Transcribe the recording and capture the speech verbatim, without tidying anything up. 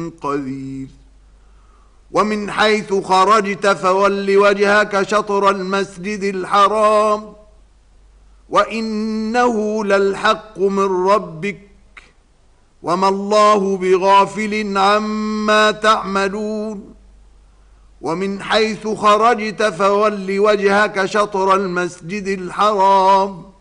قدير ومن حيث خرجت فول وجهك شطر المسجد الحرام وإنه للحق من ربك وما الله بغافل عما تعملون ومن حيث خرجت فول وجهك شطر المسجد الحرام